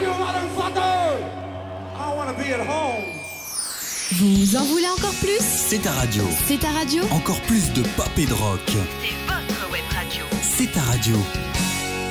Vous en voulez encore plus? C'est ta radio. C'est ta radio? Encore plus de pop et de rock. C'est votre web radio. C'est ta radio.